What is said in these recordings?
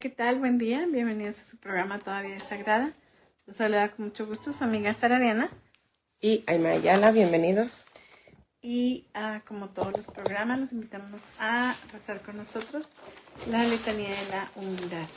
¿qué tal? Buen día, bienvenidos a su programa Todavía es Sagrada. Los saluda con mucho gusto su amiga Sara Diana. Y Aima Ayala, bienvenidos. Y como todos los programas, los invitamos a rezar con nosotros la letanía de la humildad.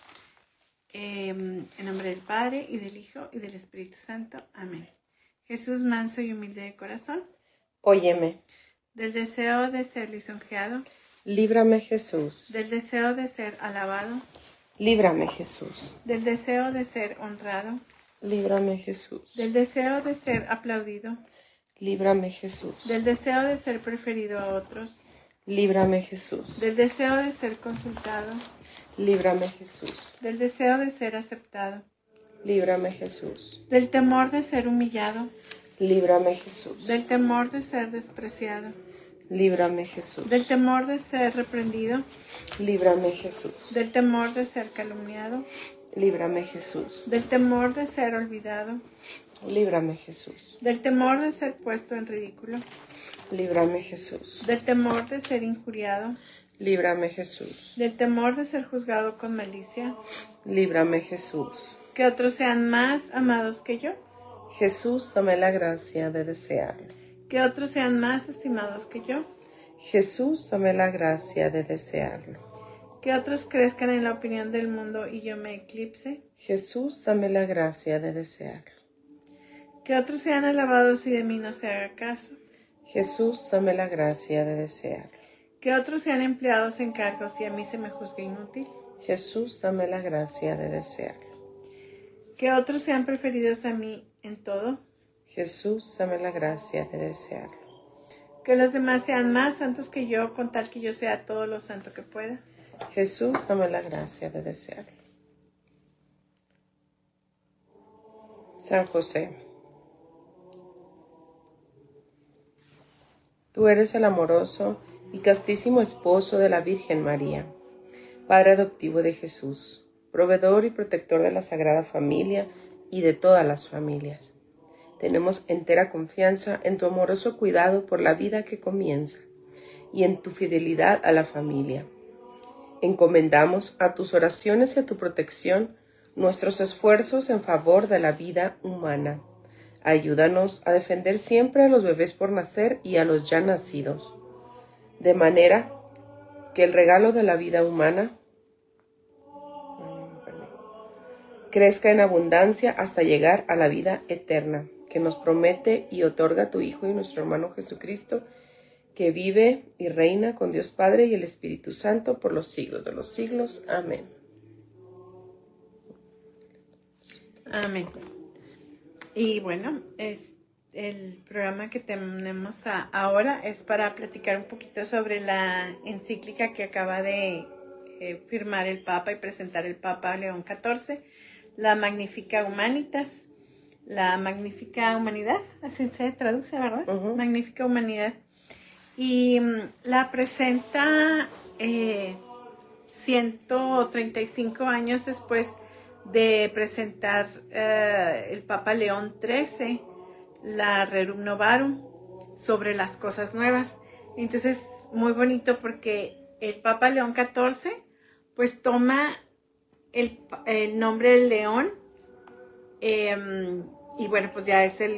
En nombre del Padre, y del Hijo, y del Espíritu Santo. Amén. Jesús, manso y humilde de corazón, Óyeme. Del deseo de ser lisonjeado, Líbrame, Jesús. del deseo de ser alabado, Líbrame, Jesús. del deseo de ser honrado, Líbrame, Jesús. del deseo de ser aplaudido, Líbrame, Jesús. del deseo de ser preferido a otros, Líbrame, Jesús. del deseo de ser consultado, Líbrame, Jesús. del deseo de ser aceptado, Líbrame, Jesús. del temor de ser humillado, Líbrame, Jesús. del temor de ser despreciado, Líbrame, Jesús. del temor de ser reprendido, Líbrame, Jesús. del temor de ser calumniado, Líbrame, Jesús. del temor de ser olvidado, Líbrame, Jesús. del temor de ser puesto en ridículo, Líbrame, Jesús. del temor de ser injuriado, Líbrame, Jesús. del temor de ser juzgado con malicia, Líbrame, Jesús. que otros sean más amados que yo, Jesús, dame la gracia de desearlo. que otros sean más estimados que yo, Jesús, dame la gracia de desearlo. que otros crezcan en la opinión del mundo y yo me eclipse, Jesús, dame la gracia de desearlo. que otros sean alabados y de mí no se haga caso, Jesús, dame la gracia de desearlo. que otros sean empleados en cargos y a mí se me juzgue inútil, Jesús, dame la gracia de desearlo. que otros sean preferidos a mí en todo, Jesús, dame la gracia de desearlo. que los demás sean más santos que yo, con tal que yo sea todo lo santo que pueda, Jesús, dame la gracia de desearlo. San José, tú eres el amoroso y castísimo esposo de la Virgen María, Padre adoptivo de Jesús, proveedor y protector de la Sagrada Familia y de todas las familias. Tenemos entera confianza en tu amoroso cuidado por la vida que comienza y en tu fidelidad a la familia. Encomendamos a tus oraciones y a tu protección nuestros esfuerzos en favor de la vida humana. Ayúdanos a defender siempre a los bebés por nacer y a los ya nacidos, de manera que el regalo de la vida humana crezca en abundancia hasta llegar a la vida eterna, que nos promete y otorga tu Hijo y nuestro hermano Jesucristo, que vive y reina con Dios Padre y el Espíritu Santo por los siglos de los siglos. Amén. amén. Y bueno, el programa que tenemos ahora es para platicar un poquito sobre la encíclica que acaba de firmar el Papa y presentar el Papa León XIV, la Magnificat Humanitas, la Magnífica Humanidad, así se traduce, ¿verdad? Magnífica Humanidad. Y la presenta 135 años después de presentar el Papa León XIII, la Rerum Novarum, sobre las cosas nuevas. Entonces, muy bonito porque el Papa León XIV, pues toma el nombre del león, y bueno, pues ya es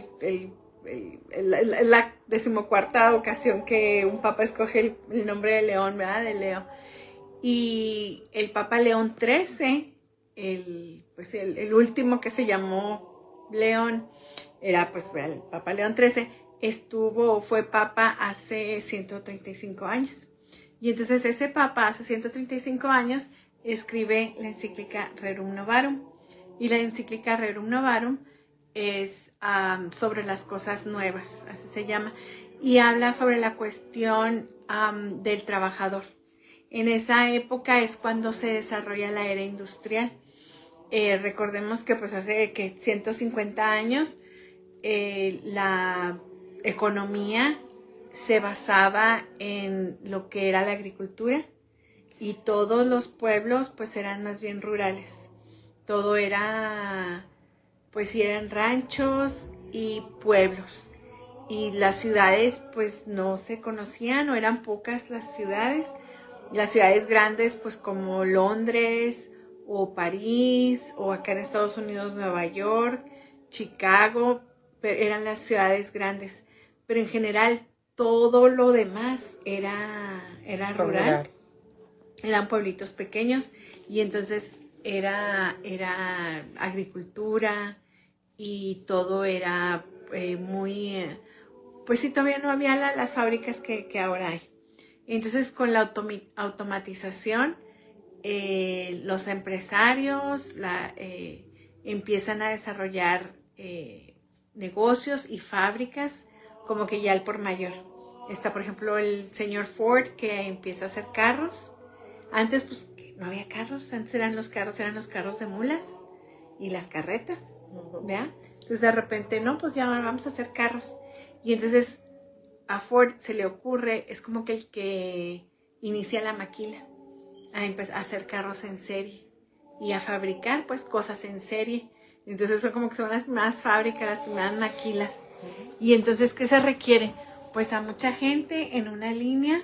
la 14ª ocasión que un papa escoge el nombre de león, ¿verdad? De Leo. Y el Papa León XIII, el último que se llamó León, era pues el Papa León XIII, fue papa hace 135 años. Y entonces ese papa hace 135 años escribe la encíclica Rerum Novarum. Y la encíclica Rerum Novarum es sobre las cosas nuevas, así se llama, y habla sobre la cuestión del trabajador. En esa época es cuando se desarrolla la era industrial. Recordemos que pues hace 150 años la economía se basaba en lo que era la agricultura y todos los pueblos pues eran más bien rurales. Todo era, pues eran ranchos y pueblos. Y las ciudades pues no se conocían, o eran pocas las ciudades. Las ciudades grandes pues como Londres o París, o acá en Estados Unidos, Nueva York, Chicago, pero eran las ciudades grandes. Pero en general todo lo demás era rural. Eran pueblitos pequeños y entonces era agricultura y todo era muy... pues sí, todavía no había las fábricas que ahora hay. Entonces con la automatización, los empresarios empiezan a desarrollar negocios y fábricas como que ya al por mayor. Está, por ejemplo, el señor Ford que empieza a hacer carros. Antes, pues, no había carros. Antes eran los carros de mulas y las carretas, ¿verdad? Entonces, de repente, no, pues ya vamos a hacer carros. Y entonces, a Ford se le ocurre, es como que el que inicia la maquila, a hacer carros en serie y a fabricar, pues, cosas en serie. Entonces, son como que son las primeras fábricas, las primeras maquilas. Y entonces, ¿qué se requiere? Pues a mucha gente en una línea,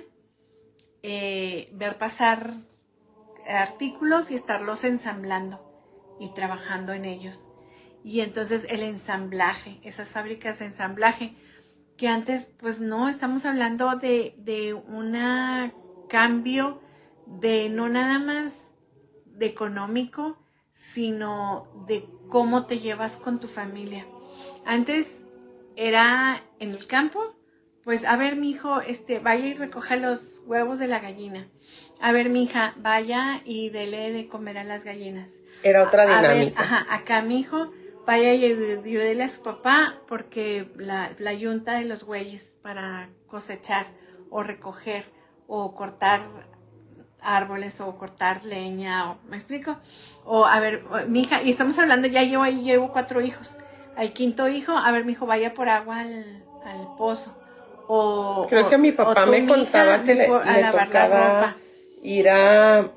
ver pasar artículos y estarlos ensamblando y trabajando en ellos. Y entonces el ensamblaje, esas fábricas de ensamblaje, que antes pues no, estamos hablando de un cambio de no nada más de económico, sino de cómo te llevas con tu familia. Antes era en el campo, pues a ver, mijo, vaya y recoja los huevos de la gallina. A ver, mija, vaya y dele de comer a las gallinas. Era otra dinámica. A ver, acá, mijo, vaya y ayúdele a su papá porque la yunta de los güeyes para cosechar o recoger o cortar árboles o cortar leña, ¿me explico? O a ver, mija, y estamos hablando, llevo 4 hijos. Al 5º hijo, a ver, mijo, vaya por agua al pozo. Creo que mi papá me contaba que le tocaba ir a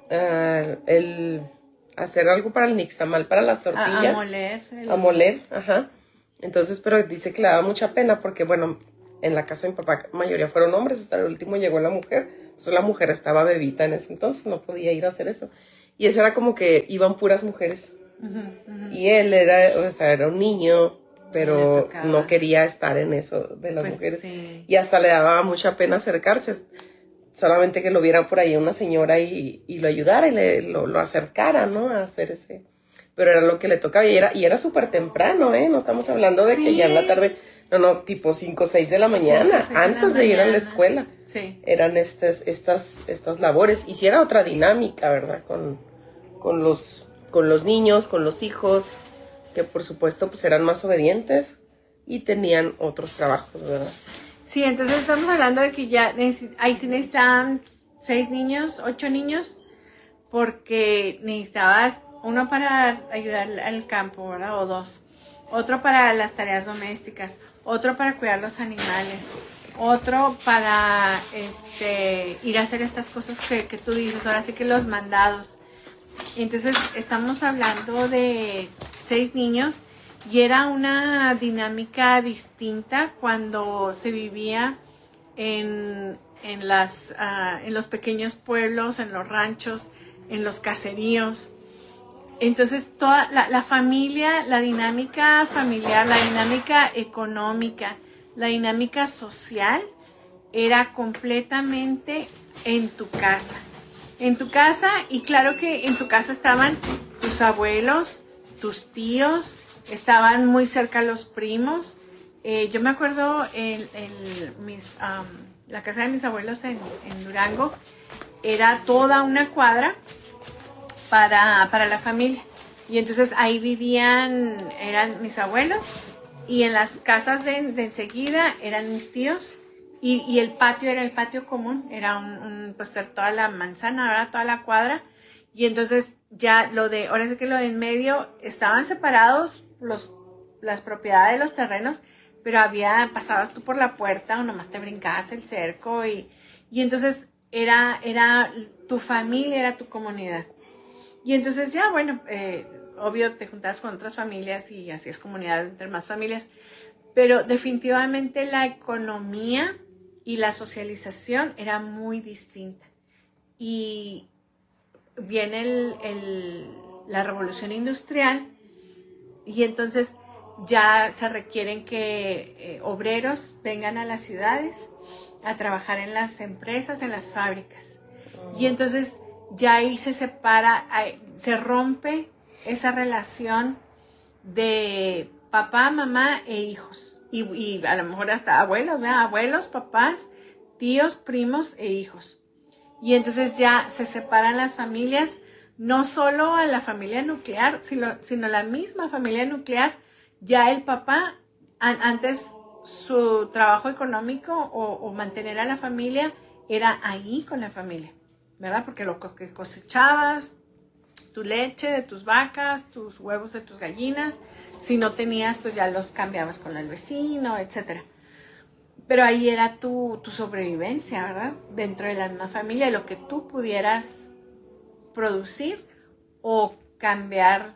hacer algo para el nixtamal, para las tortillas. A moler, ajá. Entonces, pero dice que le daba mucha pena porque, bueno, en la casa de mi papá la mayoría fueron hombres, hasta el último llegó la mujer. Entonces la mujer estaba bebita en ese entonces, no podía ir a hacer eso. Y eso era como que iban puras mujeres. Y él era un niño, pero no quería estar en eso de las mujeres. Sí. Y hasta le daba mucha pena acercarse. Solamente que lo viera por ahí una señora y lo ayudara y lo acercara, ¿no? A hacer ese. Pero era lo que le tocaba y era súper temprano, ¿eh? No estamos hablando de que ya en la tarde, no, tipo 5 o 6 de la mañana, antes de ir a la escuela. Sí. Eran estas labores. Y sí era otra dinámica, ¿verdad? Con los niños, con los hijos, que por supuesto pues eran más obedientes y tenían otros trabajos, ¿verdad? Sí, entonces estamos hablando de que ya ahí sí necesitaban 6 niños, 8 niños, porque necesitabas uno para ayudar al campo, ¿verdad? O 2. Otro para las tareas domésticas, otro para cuidar los animales, otro para ir a hacer estas cosas que tú dices, ahora sí que los mandados. Entonces estamos hablando de 6 niños y era una dinámica distinta cuando se vivía en los pequeños pueblos, en los ranchos, en los caseríos. Entonces toda la familia, la dinámica familiar, la dinámica económica, la dinámica social era completamente en tu casa. En tu casa, y claro que en tu casa estaban tus abuelos, tus tíos, estaban muy cerca los primos. Yo me acuerdo la casa de mis abuelos en Durango, era toda una cuadra para la familia. Y entonces ahí eran mis abuelos, y en las casas de enseguida eran mis tíos. Y el patio era el patio común, era pues toda la manzana, ¿verdad? Toda la cuadra. Y entonces ya ahora sí que lo de en medio, estaban separados las propiedades de los terrenos, pero pasabas tú por la puerta o nomás te brincabas el cerco y entonces era tu familia, era tu comunidad. Y entonces ya, bueno, obvio te juntabas con otras familias y hacías comunidad entre más familias, pero definitivamente la economía y la socialización era muy distinta. Y viene la revolución industrial, y entonces ya se requieren que obreros vengan a las ciudades a trabajar en las empresas, en las fábricas. Y entonces ya ahí se separa, se rompe esa relación de papá, mamá e hijos. Y a lo mejor hasta abuelos, ¿verdad? Abuelos, papás, tíos, primos e hijos. Y entonces ya se separan las familias, no solo a la familia nuclear, sino la misma familia nuclear. Ya el papá, antes su trabajo económico o mantener a la familia era ahí con la familia, ¿verdad? Porque lo que cosechabas, tu leche de tus vacas, tus huevos de tus gallinas, si no tenías, pues ya los cambiabas con el vecino, etcétera. Pero ahí era tu sobrevivencia, ¿verdad? Dentro de la misma familia, lo que tú pudieras producir o cambiar,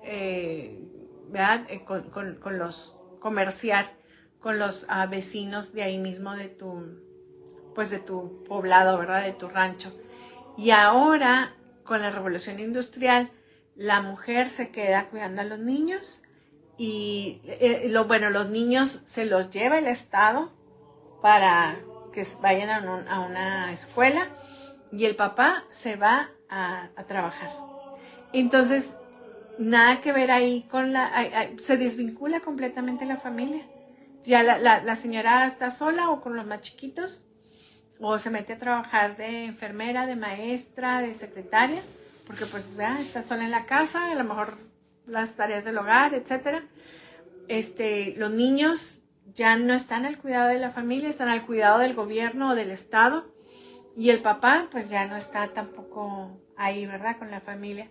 ¿verdad? Con los, comerciar con los vecinos de ahí mismo de tu poblado, ¿verdad? De tu rancho. Y ahora, con la revolución industrial, la mujer se queda cuidando a los niños y los niños se los lleva el Estado para que vayan a una escuela y el papá se va a trabajar. Entonces, nada que ver ahí con se desvincula completamente la familia. Ya la señora está sola o con los más chiquitos, o se mete a trabajar de enfermera, de maestra, de secretaria, porque pues está sola en la casa, a lo mejor las tareas del hogar, etcétera. Los niños ya no están al cuidado de la familia, están al cuidado del gobierno o del Estado, y el papá pues ya no está tampoco ahí, ¿verdad? Con la familia.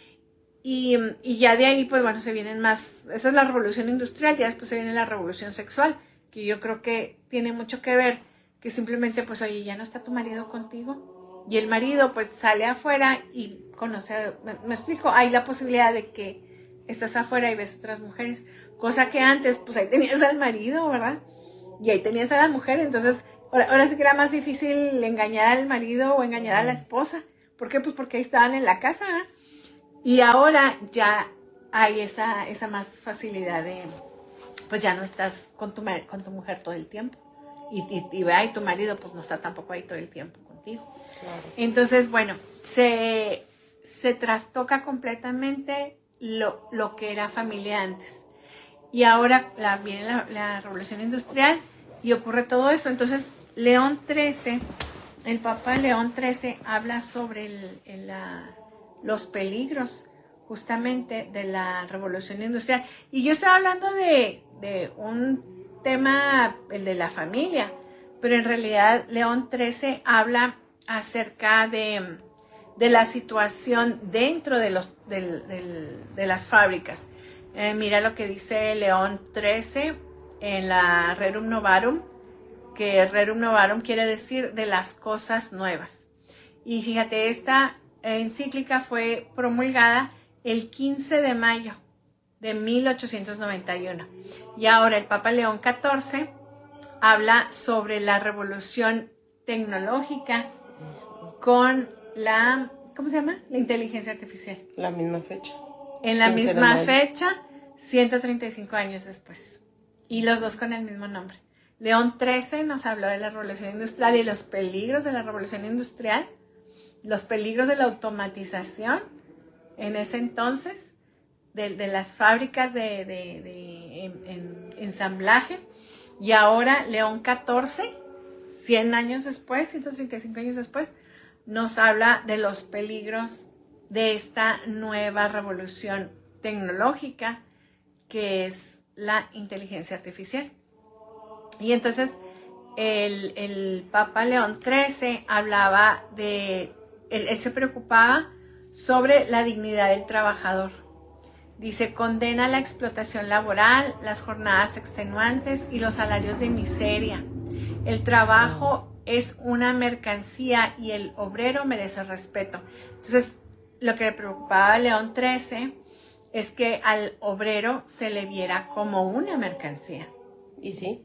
Y ya de ahí, pues bueno, se vienen más, esa es la revolución industrial, ya después se viene la revolución sexual, que yo creo que tiene mucho que ver, que simplemente pues oye, ya no está tu marido contigo, y el marido pues sale afuera y conoce, me explico, hay la posibilidad de que estás afuera y ves otras mujeres, cosa que antes pues ahí tenías al marido, ¿verdad? Y ahí tenías a la mujer, entonces ahora sí que era más difícil engañar al marido o engañar a la esposa. ¿Por qué? Pues porque ahí estaban en la casa, ¿eh? Y ahora ya hay esa más facilidad de, pues ya no estás con tu mujer todo el tiempo. Y tu marido pues no está tampoco ahí todo el tiempo contigo. Claro. Entonces, bueno, se trastoca completamente lo que era familia antes. Y ahora viene la revolución industrial y ocurre todo eso. Entonces, León XIII, el Papa León XIII habla sobre los peligros justamente de la revolución industrial. Y yo estoy hablando de un tema, el de la familia, pero en realidad León XIII habla acerca de la situación dentro de las fábricas. Mira lo que dice León XIII en la Rerum Novarum, que Rerum Novarum quiere decir de las cosas nuevas. Y fíjate, esta encíclica fue promulgada el 15 de mayo de 1891. Y ahora el Papa León XIV habla sobre la revolución tecnológica con ¿cómo se llama? La inteligencia artificial. La misma fecha. En la misma fecha, 135 años después. Y los dos con el mismo nombre. León XIII nos habló de la revolución industrial y los peligros de la revolución industrial, los peligros de la automatización en ese entonces, de las fábricas en ensamblaje. Y ahora León XIV, 100 años después, 135 años después, nos habla de los peligros de esta nueva revolución tecnológica que es la inteligencia artificial. Y entonces el Papa León XIII hablaba él se preocupaba sobre la dignidad del trabajador. Dice, condena la explotación laboral, las jornadas extenuantes y los salarios de miseria. El trabajo es una mercancía y el obrero merece respeto. Entonces, lo que le preocupaba a León XIII es que al obrero se le viera como una mercancía. ¿Y sí?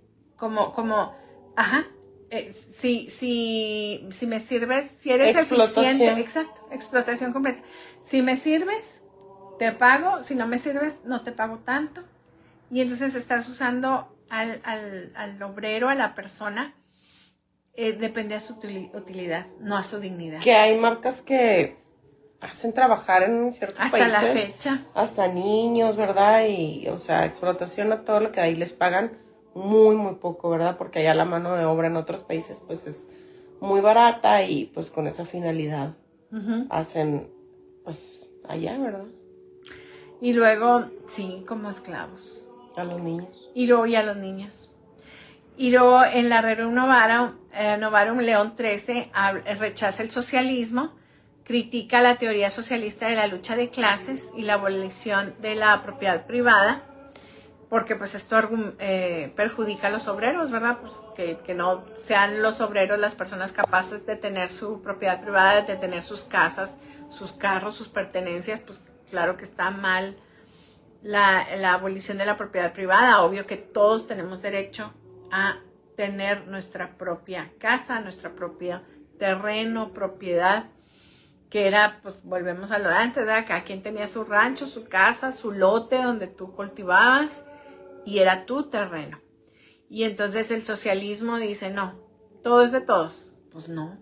Si me sirves, si eres eficiente, exacto, explotación completa. Si me sirves, te pago, si no me sirves, no te pago tanto. Y entonces estás usando al obrero, a la persona, depende de su utilidad, no a su dignidad. Que hay marcas que hacen trabajar en ciertos países. Hasta la fecha. Hasta niños, ¿verdad? Y, o sea, explotación a todo lo que ahí les pagan muy, muy poco, ¿verdad? Porque allá la mano de obra en otros países, pues, es muy barata y, pues, con esa finalidad hacen, pues, allá, ¿verdad? Y luego, sí, como esclavos. A los niños. Y luego a los niños. Y luego en la Rerum Novarum León XIII rechaza el socialismo, critica la teoría socialista de la lucha de clases y la abolición de la propiedad privada, porque pues esto perjudica a los obreros, ¿verdad? Pues que no sean los obreros las personas capaces de tener su propiedad privada, de tener sus casas, sus carros, sus pertenencias, pues claro que está mal la abolición de la propiedad privada. Obvio que todos tenemos derecho a tener nuestra propia casa, nuestra propia terreno, propiedad, que era, pues volvemos a lo de antes, ¿verdad? Cada quien tenía su rancho, su casa, su lote donde tú cultivabas y era tu terreno. Y entonces el socialismo dice, no, todo es de todos. Pues no.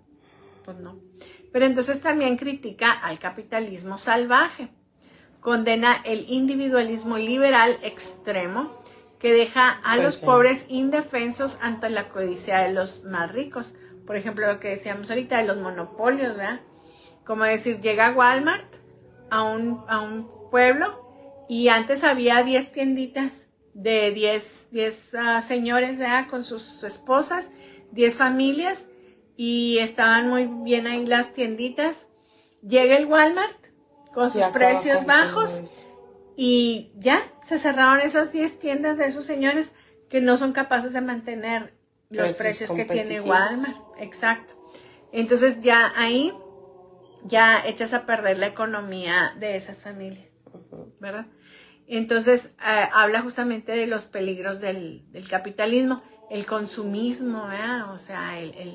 Pero entonces también critica al capitalismo salvaje. Condena el individualismo liberal extremo que deja a los pobres indefensos ante la codicia de los más ricos. Por ejemplo, lo que decíamos ahorita de los monopolios, ¿verdad? Como decir, llega Walmart a un pueblo y antes había 10 tienditas de 10 señores, ¿verdad? Con sus esposas, 10 familias y estaban muy bien ahí las tienditas. Llega el Walmart con sus precios bajos y ya se cerraron esas 10 tiendas de esos señores que no son capaces de mantener los precios que tiene Walmart. Exacto. Entonces ya ahí ya echas a perder la economía de esas familias, ¿verdad? Entonces habla justamente de los peligros del capitalismo, el consumismo, ¿verdad? O sea,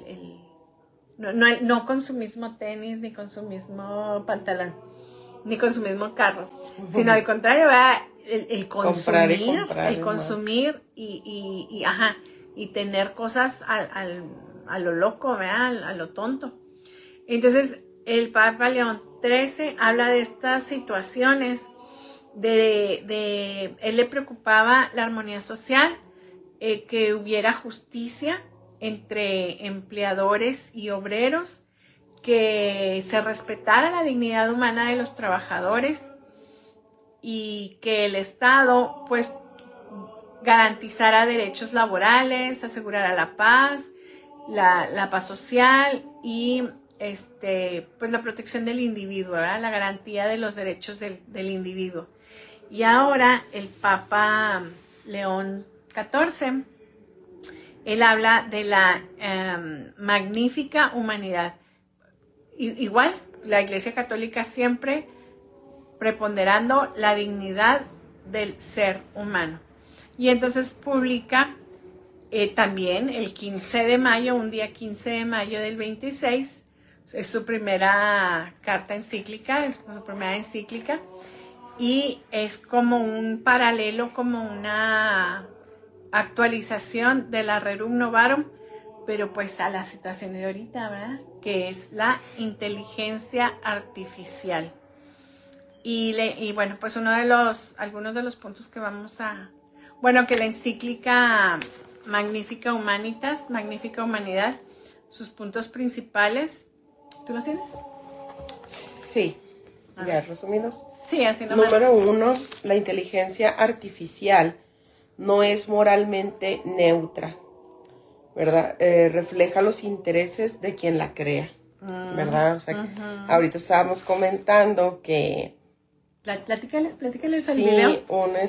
no consumismo tenis, ni consumismo pantalón, ni consumismo carro, sino al contrario, ¿verdad? El consumir y tener cosas a lo loco, ¿verdad? A lo tonto. Entonces, el Papa León XIII habla de estas situaciones, él le preocupaba la armonía social, que hubiera justicia entre empleadores y obreros, que se respetara la dignidad humana de los trabajadores y que el Estado pues garantizara derechos laborales, asegurara la paz, la paz social y pues la protección del individuo, ¿verdad? La garantía de los derechos del individuo. Y ahora el Papa León XIV, él habla de la magnífica humanidad. Igual, la Iglesia Católica siempre preponderando la dignidad del ser humano. Y entonces publica también el 15 de mayo, un día 15 de mayo del 26, es su primera carta encíclica, es su primera encíclica, y es como un paralelo, como una actualización de la Rerum Novarum, pero pues a la situación de ahorita, ¿verdad? Que es la inteligencia artificial. Y bueno, pues algunos de los puntos que vamos a... Bueno, que la encíclica Magnifica Humanitas, Magnifica Humanidad, sus puntos principales. ¿Tú los tienes? Sí, ya resumidos. Sí, así nomás. Número 1, la inteligencia artificial no es moralmente neutra, ¿verdad? Refleja los intereses de quien la crea, ¿verdad? O sea, ahorita estábamos comentando que... Platícales sí, el video.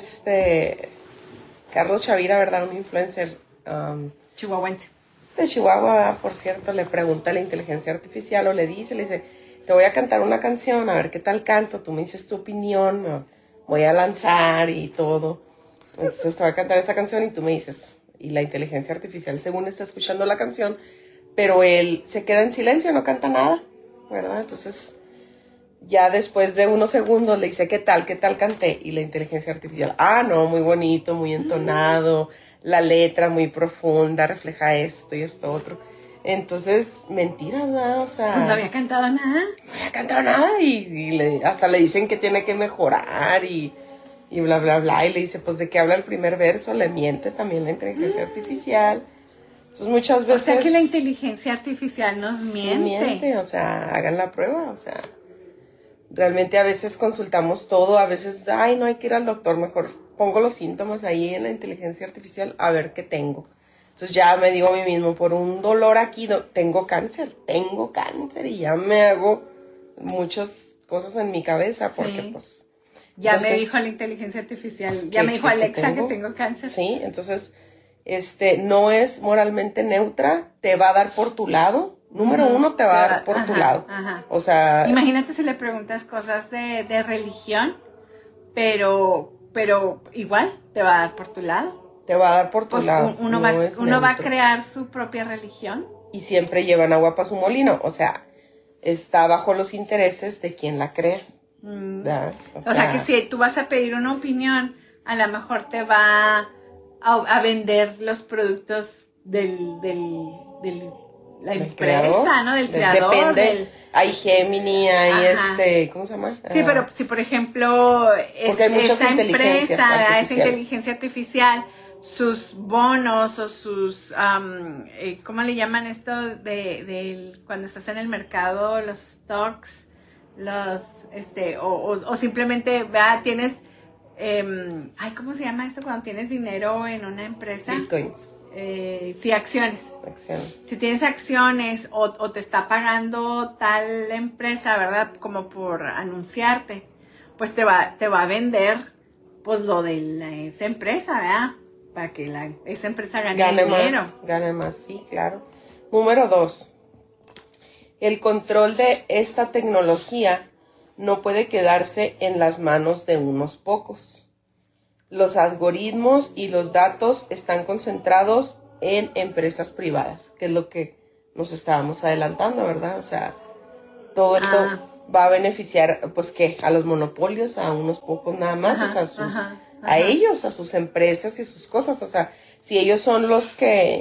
Carlos Chavira, ¿verdad? Un influencer Chihuahuense. De Chihuahua, por cierto, le pregunta a la inteligencia artificial o le dice, te voy a cantar una canción, a ver qué tal canto, tú me dices tu opinión, me voy a lanzar y todo. Entonces te voy a cantar esta canción y tú me dices, y la inteligencia artificial según está escuchando la canción, pero él se queda en silencio, no canta nada, ¿verdad? Entonces ya después de unos segundos le dice, ¿qué tal canté? Y la inteligencia artificial, no, muy bonito, muy entonado, la letra muy profunda, refleja esto y esto otro. Entonces, mentiras, ¿no? O sea... Pues no había cantado nada. No había cantado nada y hasta le dicen que tiene que mejorar y bla, bla, bla. Y le dice, pues, ¿de qué habla el primer verso? Le miente también la inteligencia artificial. Entonces, muchas veces... O sea, que la inteligencia artificial nos miente. Sí, miente, o sea, hagan la prueba, o sea... Realmente a veces consultamos todo, a veces, no hay que ir al doctor, mejor pongo los síntomas ahí en la inteligencia artificial a ver qué tengo. Entonces ya me digo a mí mismo, por un dolor aquí, tengo cáncer y ya me hago muchas cosas en mi cabeza porque pues... Ya entonces, me dijo la inteligencia artificial, ya me dijo Alexa que tengo cáncer. Sí, entonces, no es moralmente neutra, te va a dar por tu lado. Número uno, te va a dar por tu lado. O sea... Imagínate si le preguntas cosas de religión, pero igual te va a dar por tu lado. Te va a dar por tu lado. Uno va a crear su propia religión. Y siempre llevan agua para su molino. O sea, está bajo los intereses de quien la crea. O sea, que si tú vas a pedir una opinión, a lo mejor te va a vender los productos del la empresa, creador, ¿no? Del creador. Depende. Hay Gemini, hay ¿cómo se llama? Sí, pero si por ejemplo esa inteligencia artificial, sus bonos o sus, ¿cómo le llaman esto? Cuando estás en el mercado, los stocks, o simplemente, ¿verdad? Tienes, ¿cómo se llama esto? Cuando tienes dinero en una empresa. Bitcoins. Sí, acciones. Si tienes acciones o te está pagando tal empresa, ¿verdad? Como por anunciarte, pues te va a vender pues lo de esa empresa, ¿verdad? Para que esa empresa gane dinero. Gane más, sí, claro. Número 2. El control de esta tecnología no puede quedarse en las manos de unos pocos. Los algoritmos y los datos están concentrados en empresas privadas, que es lo que nos estábamos adelantando, ¿verdad? O sea, todo esto va a beneficiar, pues, ¿qué? A los monopolios, a unos pocos nada más, o sea, a ellos, a sus empresas y sus cosas. O sea, si ellos son los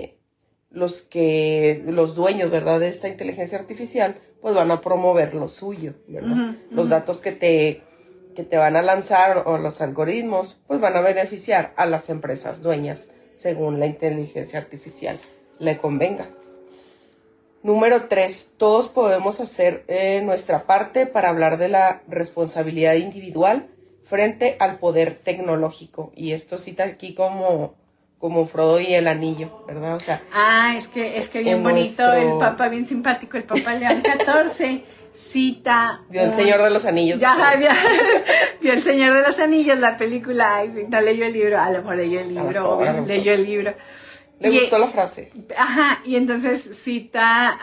dueños, ¿verdad? De esta inteligencia artificial, pues van a promover lo suyo, ¿verdad? Los datos que te van a lanzar o los algoritmos, pues van a beneficiar a las empresas dueñas según la inteligencia artificial le convenga. Número 3. Todos podemos hacer nuestra parte para hablar de la responsabilidad individual frente al poder tecnológico. Y esto cita aquí como Frodo y el anillo, ¿verdad? O sea, es que bien bonito, el Papa, bien simpático, el Papa León XIV. Cita. Vio El Señor de los Anillos. Vio El Señor de los Anillos, la película, no leyó el libro, a lo mejor leyó el libro, leyó el libro. Le gustó la frase. Y entonces cita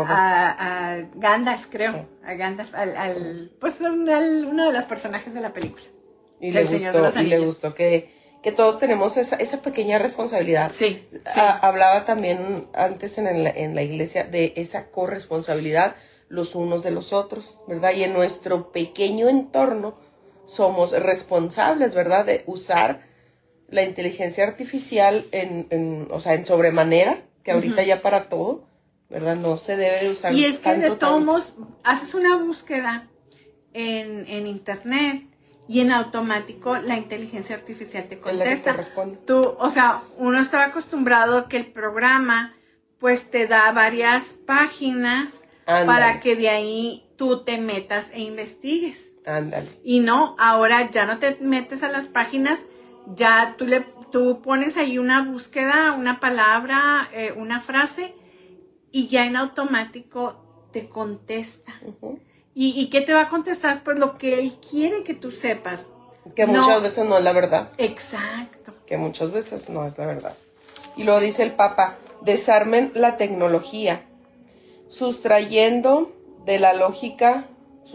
a Gandalf, creo, a Gandalf, pues uno de los personajes de la película. Y le gustó que todos tenemos esa pequeña responsabilidad. Sí. Hablaba también antes en la iglesia de esa corresponsabilidad los unos de los otros, ¿verdad? Y en nuestro pequeño entorno somos responsables, ¿verdad? De usar la inteligencia artificial en sobremanera, que ahorita ya para todo, ¿verdad? No se debe de usar. Y es que de todos modos, haces una búsqueda en internet y en automático la inteligencia artificial te contesta. Es la que te responde. Uno estaba acostumbrado a que el programa pues te da varias páginas. Ándale. Para que de ahí tú te metas e investigues. Ándale. Y no, ahora ya no te metes a las páginas, ya tú pones ahí una búsqueda, una palabra, una frase, y ya en automático te contesta. ¿Y qué te va a contestar? Pues lo que él quiere que tú sepas. Que muchas veces no es la verdad. Exacto. Que muchas veces no es la verdad. Y luego dice el Papa, desarmen la tecnología, sustrayéndola de la lógica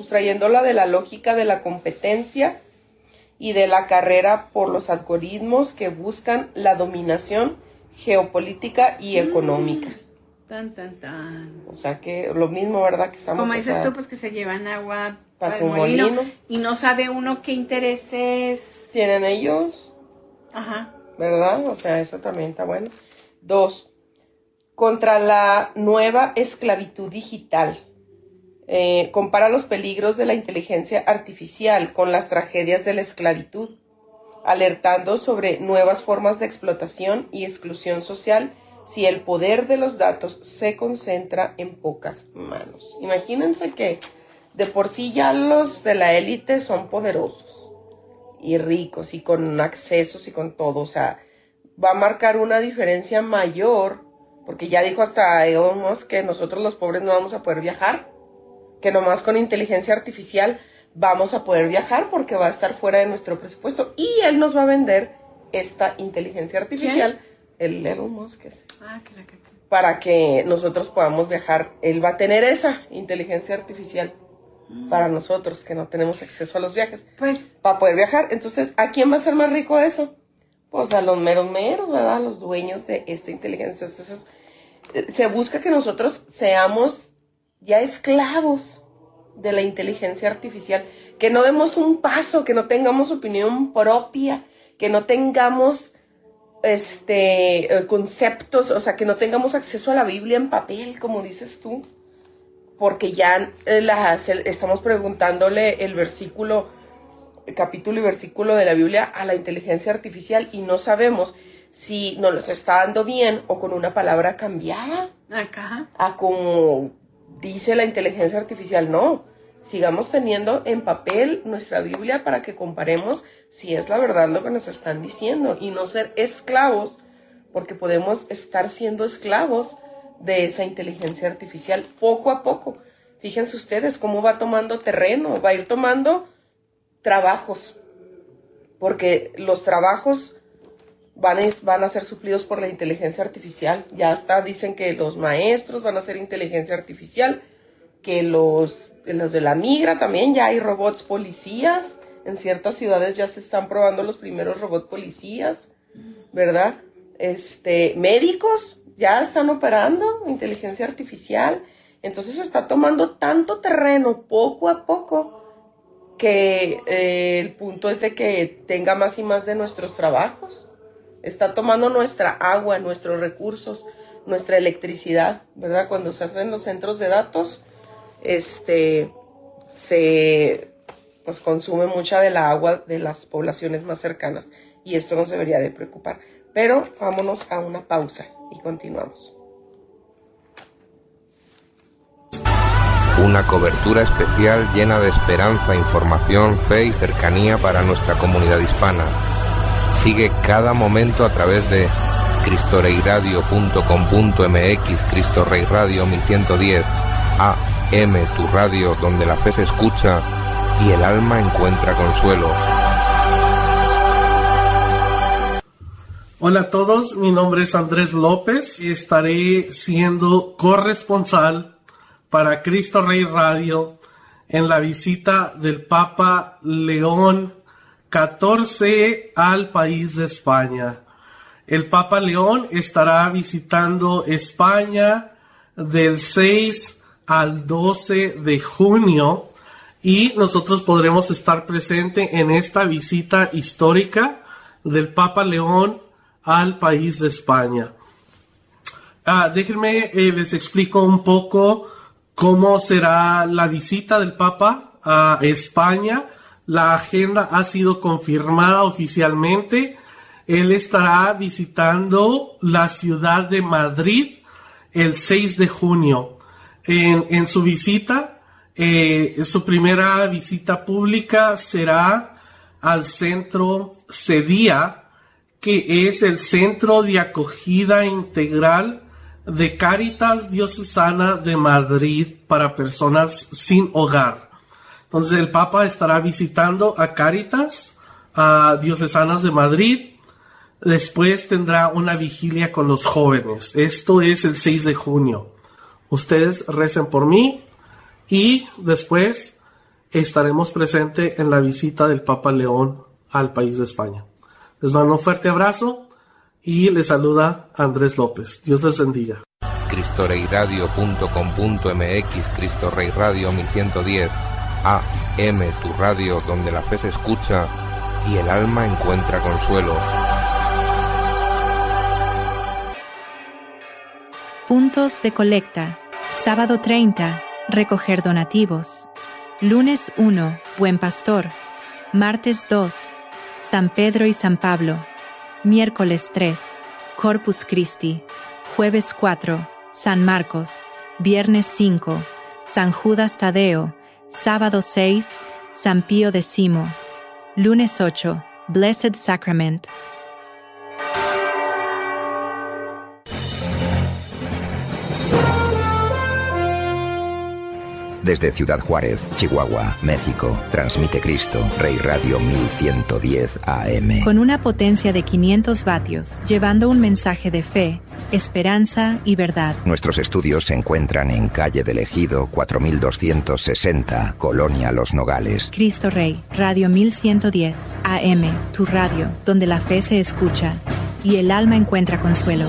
de la competencia y de la carrera por los algoritmos que buscan la dominación geopolítica y económica. Tan, tan, tan. O sea que lo mismo, ¿verdad? Que estamos, como dices tú, pues que se llevan agua para su molino. Y no sabe uno qué intereses tienen ellos. Ajá. ¿Verdad? O sea, eso también está bueno. 2. Contra la nueva esclavitud digital. Compara los peligros de la inteligencia artificial con las tragedias de la esclavitud, alertando sobre nuevas formas de explotación y exclusión social si el poder de los datos se concentra en pocas manos. Imagínense que de por sí ya los de la élite son poderosos y ricos y con accesos y con todo. O sea, va a marcar una diferencia mayor, porque ya dijo hasta Elon Musk que nosotros los pobres no vamos a poder viajar, que nomás con inteligencia artificial vamos a poder viajar porque va a estar fuera de nuestro presupuesto y él nos va a vender esta inteligencia artificial. ¿Quién? El Elon Musk ese. Que la caché. Para que nosotros podamos viajar. Él va a tener esa inteligencia artificial para nosotros que no tenemos acceso a los viajes. Pues, para poder viajar. Entonces, ¿a quién va a ser más rico eso? Pues a los meros, ¿verdad? Los dueños de esta inteligencia. Entonces, se busca que nosotros seamos ya esclavos de la inteligencia artificial, que no demos un paso, que no tengamos opinión propia, que no tengamos conceptos, o sea, que no tengamos acceso a la Biblia en papel, como dices tú, porque ya estamos preguntándole el capítulo y versículo de la Biblia a la inteligencia artificial y no sabemos si nos los está dando bien o con una palabra cambiada a como dice la inteligencia artificial. No, sigamos teniendo en papel nuestra Biblia para que comparemos si es la verdad lo que nos están diciendo y no ser esclavos, porque podemos estar siendo esclavos de esa inteligencia artificial poco a poco. Fíjense ustedes cómo va tomando terreno, va a ir tomando trabajos, porque los trabajos van a ser suplidos por la inteligencia artificial. Ya está, dicen que los maestros van a ser inteligencia artificial, que los de la migra también, ya hay robots policías, en ciertas ciudades ya se están probando los primeros robots policías, ¿verdad? Médicos ya están operando inteligencia artificial, entonces se está tomando tanto terreno poco a poco que el punto es de que tenga más y más de nuestros trabajos. Está tomando nuestra agua, nuestros recursos, nuestra electricidad, ¿verdad? Cuando se hacen los centros de datos, se consume mucha de la agua de las poblaciones más cercanas y esto nos debería de preocupar. Pero vámonos a una pausa y continuamos. Una cobertura especial llena de esperanza, información, fe y cercanía para nuestra comunidad hispana. Sigue cada momento a través de cristoreiradio.com.mx, Cristo Rey Radio 1110, AM, tu radio donde la fe se escucha y el alma encuentra consuelo. Hola a todos, mi nombre es Andrés López y estaré siendo corresponsal para Cristo Rey Radio en la visita del Papa León XIV al país de España. El Papa León estará visitando España del 6 al 12 de junio y nosotros podremos estar presentes en esta visita histórica del Papa León al país de España. Déjenme les explico un poco cómo será la visita del Papa a España. La agenda ha sido confirmada oficialmente. Él estará visitando la ciudad de Madrid el 6 de junio. En su visita, su primera visita pública será al centro CEDIA, que es el Centro de Acogida Integral de Cáritas Diocesana de Madrid para personas sin hogar. Entonces el Papa estará visitando a Cáritas Diocesanas de Madrid. Después tendrá una vigilia con los jóvenes. Esto es el 6 de junio. Ustedes recen por mí y después estaremos presentes en la visita del Papa León al país de España. Les mando un fuerte abrazo y les saluda Andrés López. Dios les bendiga. cristoreiradio.com.mx, Cristo Rey Radio 1110, AM, tu radio donde la fe se escucha y el alma encuentra consuelo. Puntos de colecta. Sábado 30, recoger donativos. Lunes 1, Buen Pastor. Martes 2, San Pedro y San Pablo. Miércoles 3, Corpus Christi. Jueves 4, San Marcos. Viernes 5, San Judas Tadeo. Sábado 6, San Pío X. Lunes 8, Blessed Sacrament. Desde Ciudad Juárez, Chihuahua, México, transmite Cristo Rey Radio 1110 AM. Con una potencia de 500 vatios, llevando un mensaje de fe, esperanza y verdad. Nuestros estudios se encuentran en Calle del Ejido 4260, Colonia Los Nogales. Cristo Rey, Radio 1110 AM, tu radio, donde la fe se escucha y el alma encuentra consuelo.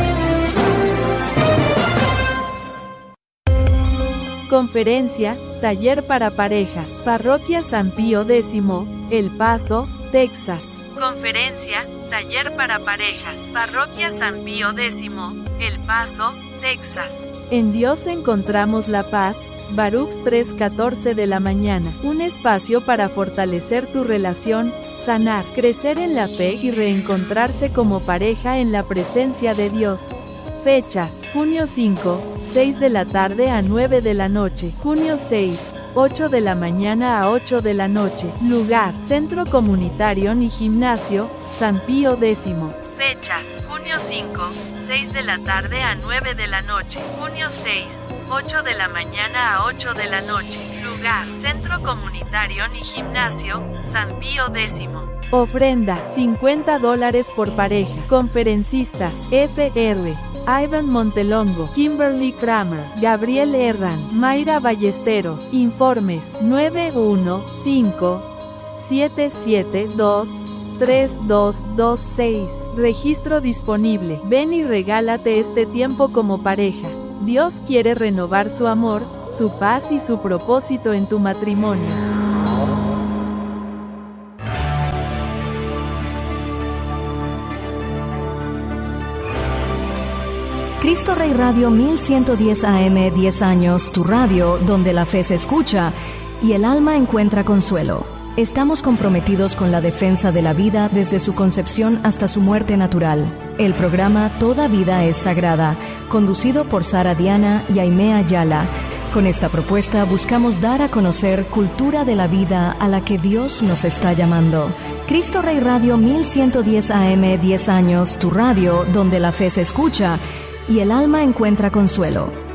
Conferencia, taller para parejas, Parroquia San Pío X, El Paso, Texas. Conferencia, taller para parejas, Parroquia San Pío X, El Paso, Texas. En Dios encontramos la paz, Baruch 3:14 de la mañana. Un espacio para fortalecer tu relación, sanar, crecer en la fe y reencontrarse como pareja en la presencia de Dios. Fechas: junio 5, 6 de la tarde a 9 de la noche. Junio 6, 8 de la mañana a 8 de la noche. Lugar: Centro Comunitario y Gimnasio, San Pío X. Fechas: junio 5, 6 de la tarde a 9 de la noche. Junio 6, 8 de la mañana a 8 de la noche. Lugar: Centro Comunitario y Gimnasio, San Pío X. Ofrenda: $50 por pareja. Conferencistas: Fr. Ivan Montelongo, Kimberly Kramer, Gabriel Herran, Mayra Ballesteros. Informes: 915-772-3226. Registro disponible. Ven y regálate este tiempo como pareja. Dios quiere renovar su amor, su paz y su propósito en tu matrimonio. Cristo Rey Radio 1110 AM, 10 años, tu radio, donde la fe se escucha y el alma encuentra consuelo. Estamos comprometidos con la defensa de la vida desde su concepción hasta su muerte natural. El programa Toda Vida es Sagrada, conducido por Sara Diana y Aimee Ayala. Con esta propuesta buscamos dar a conocer cultura de la vida a la que Dios nos está llamando. Cristo Rey Radio 1110 AM, 10 años, tu radio, donde la fe se escucha y el alma encuentra consuelo.